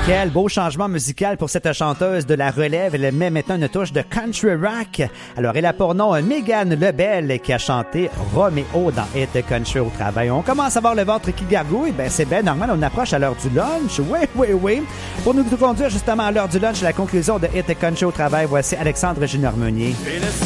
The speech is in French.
Quel beau changement musical pour cette chanteuse de la relève. Elle met maintenant une touche de country rock. Alors, elle a pour nom Mégane Lebel qui a chanté Roméo dans Hit Country au travail. On commence à voir le ventre qui gargouille. Ben, c'est bien normal. On approche à l'heure du lunch. Oui. Pour nous conduire justement à l'heure du lunch, à la conclusion de Hit Country au travail, voici Alexandre Junior Meunier.